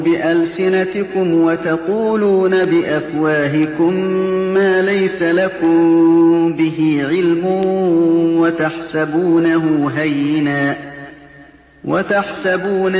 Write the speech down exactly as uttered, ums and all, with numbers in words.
بألسنتكم وتقولون بأفواهكم ما ليس لكم به علم وتحسبونه هينا وتحسبونه